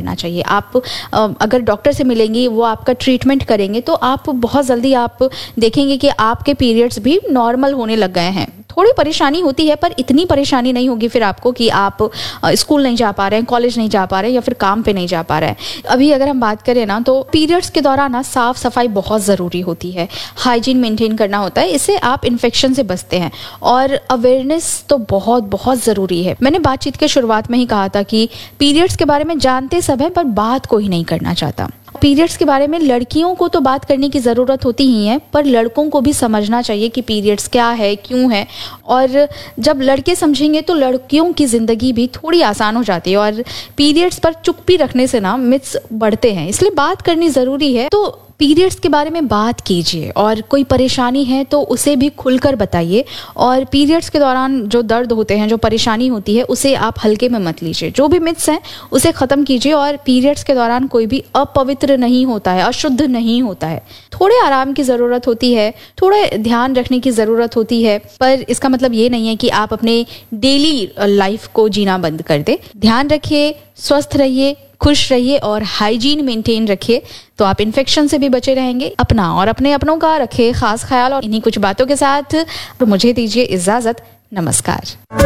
करना चाहिए। आप अगर डॉक्टर से मिलेंगी, वो आपका ट्रीटमेंट करेंगे, तो आप बहुत जल्दी आप देखेंगे कि आपके पीरियड्स भी नॉर्मल होने लग गए हैं। थोड़ी परेशानी होती है पर इतनी परेशानी नहीं होगी फिर आपको कि आप स्कूल नहीं जा पा रहे हैं, कॉलेज नहीं जा पा रहे हैं या फिर काम पे नहीं जा पा रहे हैं। अभी अगर हम बात करें ना, तो पीरियड्स के दौरान ना साफ सफाई बहुत ज़रूरी होती है, हाइजीन मेंटेन करना होता है, इससे आप इन्फेक्शन से बचते हैं। और अवेयरनेस तो बहुत बहुत ज़रूरी है। मैंने बातचीत के शुरुआत में ही कहा था कि पीरियड्स के बारे में जानते सब हैं पर बात कोई नहीं करना चाहता। पीरियड्स के बारे में लड़कियों को तो बात करने की ज़रूरत होती ही है, पर लड़कों को भी समझना चाहिए कि पीरियड्स क्या है, क्यों है। और जब लड़के समझेंगे तो लड़कियों की ज़िंदगी भी थोड़ी आसान हो जाती है। और पीरियड्स पर चुप्पी रखने से ना मिथ्स बढ़ते हैं, इसलिए बात करनी ज़रूरी है। तो पीरियड्स के बारे में बात कीजिए और कोई परेशानी है तो उसे भी खुलकर बताइए। और पीरियड्स के दौरान जो दर्द होते हैं, जो परेशानी होती है, उसे आप हल्के में मत लीजिए। जो भी मिथ्स हैं उसे ख़त्म कीजिए। और पीरियड्स के दौरान कोई भी अपवित्र नहीं होता है, अशुद्ध नहीं होता है। थोड़े आराम की ज़रूरत होती है, थोड़े ध्यान रखने की ज़रूरत होती है, पर इसका मतलब ये नहीं है कि आप अपने डेली लाइफ को जीना बंद कर दें। ध्यान रखिए, स्वस्थ रहिए, खुश रहिए और हाइजीन मेंटेन रखिए, तो आप इन्फेक्शन से भी बचे रहेंगे। अपना और अपने अपनों का रखिए खास ख्याल। और इन्हीं कुछ बातों के साथ तो मुझे दीजिए इजाजत। नमस्कार।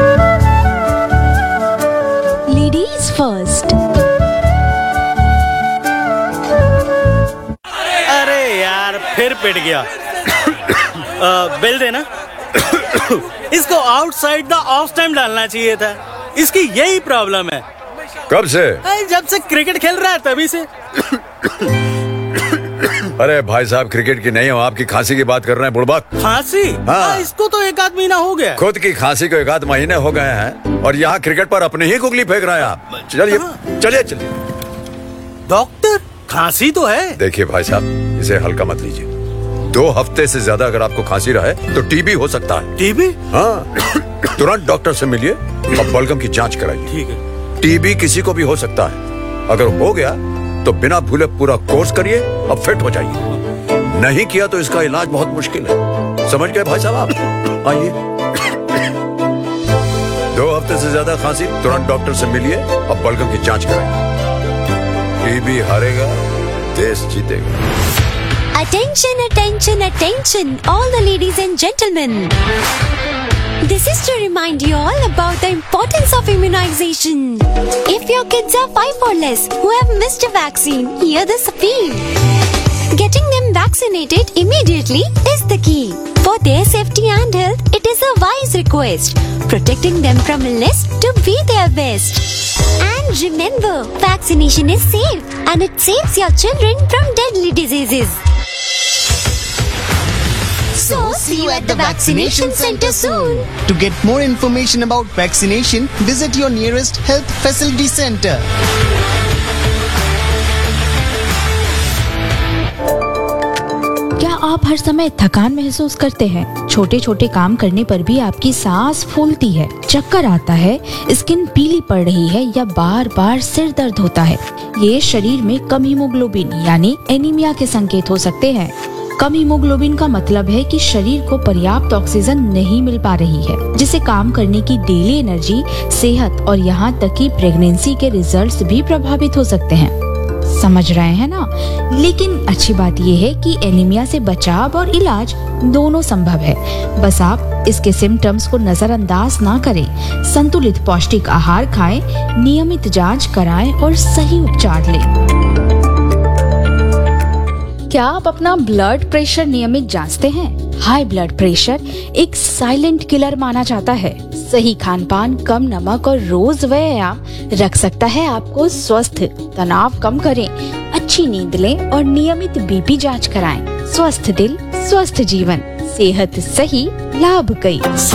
Ladies first. अरे यार फिर पिट गया। बिल देना। इसको आउटसाइड द ऑफ टाइम डालना चाहिए था। इसकी यही प्रॉब्लम है। कब से? जब से क्रिकेट खेल रहा है तभी से। अरे भाई साहब, क्रिकेट की नहीं हो, आपकी खांसी की बात कर रहे हैं बुड़बक। खांसी? हाँ। इसको तो 1 आध महीना हो गया। खुद की खांसी को 1 आध महीने हो गए हैं और यहाँ क्रिकेट पर अपनी ही कुगली फेंक रहे हैं आप। चलिए चलिए चलिए। डॉक्टर, खांसी तो है। देखिए भाई साहब, इसे हल्का मत लीजिए। 2 हफ्ते से ज्यादा अगर आपको खांसी रहे तो टीबी हो सकता है। टीबी? हाँ। तुरंत डॉक्टर से मिलिए और बलगम की जांच कराइए। ठीक है। टीबी किसी को भी हो सकता है। अगर हो गया तो बिना भूले पूरा कोर्स करिए और फिट हो जाइए। नहीं किया तो इसका इलाज बहुत मुश्किल है। समझ गए भाई साहब आप? आइए। 2 हफ्ते से ज्यादा खांसी, तुरंत डॉक्टर से मिलिए और बलगम की जांच कराइए। टीबी हारेगा, देश जीतेगा। Attention, attention, attention, all the ladies and gentlemen. This is to remind you all about the importance of immunization. If your kids are 5 or less who have missed a vaccine, hear this appeal. Getting them vaccinated immediately is the key. For their safety and health, it is a wise request. Protecting them from illness to be their best. And remember, vaccination is safe and it saves your children from deadly diseases. So, see you at the vaccination center soon. To get more information about vaccination, visit your nearest health facility center. क्या आप हर समय थकान महसूस करते हैं? छोटे छोटे काम करने पर भी आपकी सांस फूलती है, चक्कर आता है, स्किन पीली पड़ रही है या बार बार सिर दर्द होता है? ये शरीर में कम हीमोग्लोबिन यानी एनीमिया के संकेत हो सकते हैं। कम हीमोग्लोबिन का मतलब है कि शरीर को पर्याप्त ऑक्सीजन नहीं मिल पा रही है, जिससे काम करने की डेली एनर्जी, सेहत और यहाँ तक कि प्रेगनेंसी के रिजल्ट्स भी प्रभावित हो सकते हैं। समझ रहे हैं ना? लेकिन अच्छी बात यह है कि एनीमिया से बचाव और इलाज दोनों संभव है। बस आप इसके सिम्टम्स को नजरअंदाज ना करें। संतुलित पौष्टिक आहार खाएं, नियमित जांच कराएं और सही उपचार लें। क्या आप अपना ब्लड प्रेशर नियमित जांचते हैं? हाई ब्लड प्रेशर एक साइलेंट किलर माना जाता है। सही खानपान, कम नमक और रोज व्यायाम रख सकता है आपको स्वस्थ। तनाव कम करें, अच्छी नींद लें और नियमित बीपी जांच कराएं। स्वस्थ दिल, स्वस्थ जीवन, सेहत सही, लाभ कई।